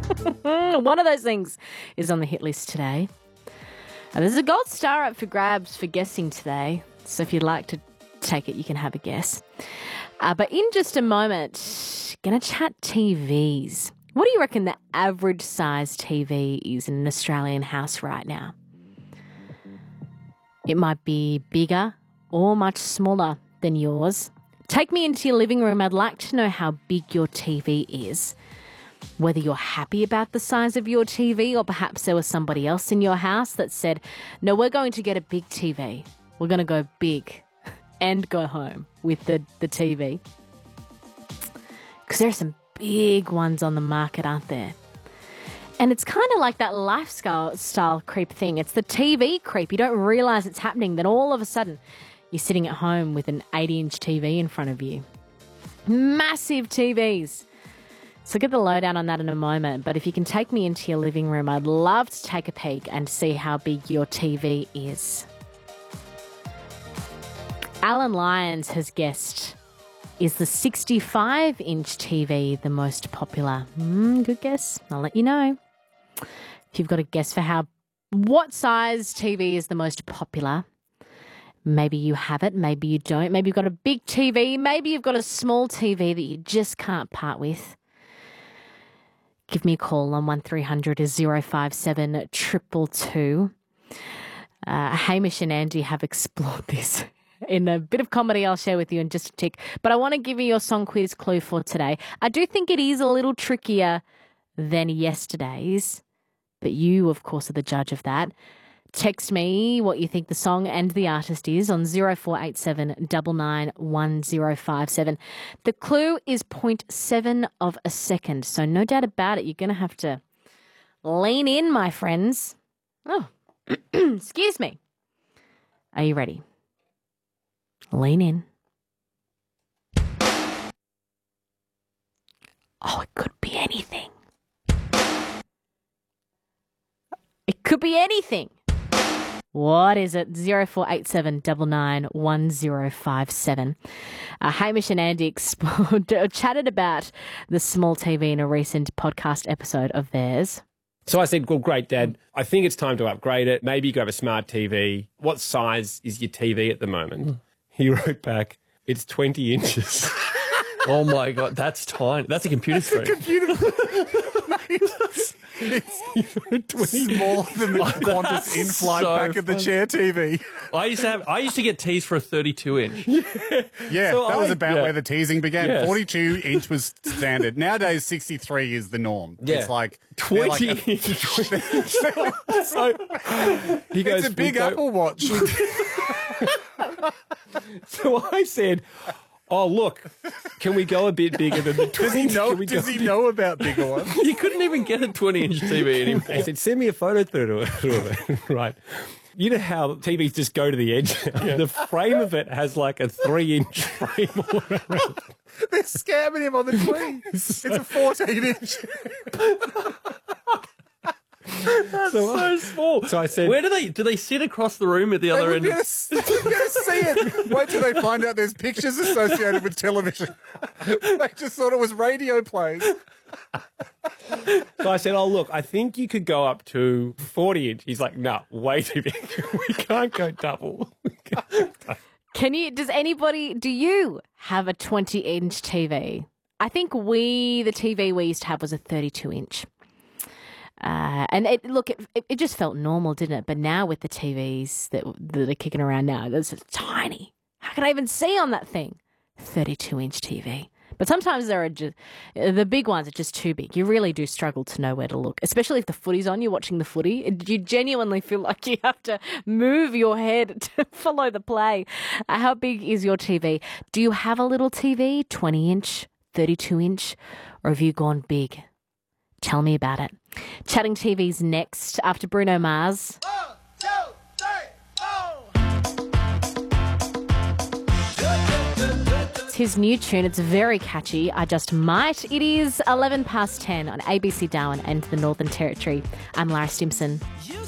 One of those things is on the hit list today. And there's a gold star up for grabs for guessing today. So if you'd like to take it, you can have a guess. But in just a moment, going to chat TVs. What do you reckon the average size TV is in an Australian house right now? It might be bigger or much smaller than yours. Take me into your living room. I'd like to know how big your TV is. Whether you're happy about the size of your TV or perhaps there was somebody else in your house that said, no, we're going to get a big TV. We're going to go big and go home with the TV. Because there are some big ones on the market, aren't there? And it's kind of like that lifestyle creep thing. It's the TV creep. You don't realise it's happening. Then all of a sudden, you're sitting at home with an 80-inch TV in front of you. Massive TVs. So get the lowdown on that in a moment. But if you can take me into your living room, I'd love to take a peek and see how big your TV is. Alan Lyons has guessed, is the 65-inch TV the most popular? Good guess. I'll let you know. If you've got a guess for what size TV is the most popular, maybe you have it, maybe you don't. Maybe you've got a big TV, maybe you've got a small TV that you just can't part with. Give me a call on 1300 057 222. Hamish and Andy have explored this in a bit of comedy I'll share with you in just a tick. But I want to give you your song quiz clue for today. I do think it is a little trickier than yesterday's, but you, of course, are the judge of that. Text me what you think the song and the artist is on 0487 991057. The clue is 0.7 of a second, so no doubt about it, you're going to have to lean in, my friends. Oh, excuse me. Are you ready? Lean in. Oh, it could be anything. It could be anything. What is it? 0487 991057. Hamish and Andy chatted about the small TV in a recent podcast episode of theirs. So I said, well, great, Dad. I think it's time to upgrade it. Maybe you could have a smart TV. What size is your TV at the moment? He wrote back, it's 20 inches. Oh, my God. That's tiny. That's a computer screen. It's smaller than the Qantas in-flight back of the chair TV. I used to get teased for a 32-inch. Yeah, So that was about where the teasing began. Yes. 42-inch was standard. Nowadays, 63 is the norm. Yeah. It's like 20 inches. He goes, it's a big Apple Watch. So I said, oh, look, can we go a bit bigger than the 20? Does he know about bigger ones? You couldn't even get a 20-inch TV anymore. I said, send me a photo through it. Right. You know how TVs just go to the edge? Yeah. The frame of it has like a 3-inch frame all around. They're scamming him on the tweet. It's a 14-inch. That's so small. So I said, where do they sit across the room at the other end? You're going to see it. Wait till they find out there's pictures associated with television. They just thought it was radio playing. So I said, oh, look, I think you could go up to 40-inch. He's like, no, way too big. We can't go double. Do you have a 20-inch TV? I think the TV we used to have was a 32-inch. And it just felt normal, didn't it? But now with the TVs that are kicking around now, it's tiny. How can I even see on that thing? 32-inch TV. But sometimes the big ones are just too big. You really do struggle to know where to look, especially if the footy's on, you're watching the footy. You genuinely feel like you have to move your head to follow the play. How big is your TV? Do you have a little TV, 20-inch, 32-inch, or have you gone big? Tell me about it. Chatting TV's next after Bruno Mars. 1, 2, 3, 4. It's his new tune. It's very catchy. I Just Might. It is 11 past 10 on ABC Darwin and the Northern Territory. I'm Lara Stimson. You